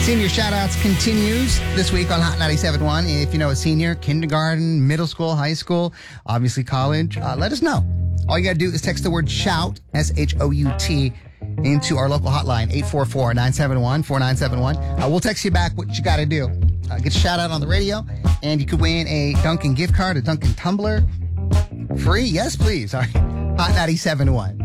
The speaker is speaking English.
Senior shout-outs continues this week on Hot 97.1. If you know a senior, kindergarten, middle school, high school, obviously college, let us know. All you got to do is text the word SHOUT, S-H-O-U-T, into our local hotline, 844-971-4971. We'll text you back what you got to do. Get a shout-out on the radio, and you could win a Dunkin' gift card, a Dunkin' tumbler. Free? Yes, please. All right. Hot 97.1.